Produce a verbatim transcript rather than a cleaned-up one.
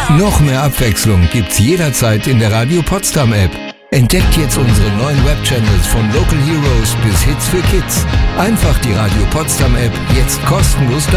Noch mehr Abwechslung gibt's jederzeit in der Radio Potsdam App. Entdeckt jetzt unsere neuen Webchannels von Local Heroes bis Hits für Kids. Einfach die Radio Potsdam App jetzt kostenlos